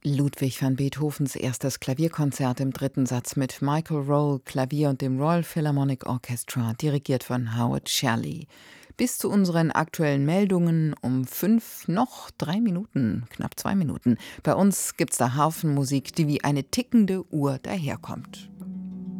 Ludwig van Beethovens erstes Klavierkonzert im dritten Satz mit Michael Roll Klavier und dem Royal Philharmonic Orchestra, dirigiert von Howard Shelley. Bis zu unseren aktuellen Meldungen um 5 noch 3 Minuten, knapp 2 Minuten. Bei uns gibt's da Hafenmusik, die wie eine tickende Uhr daherkommt.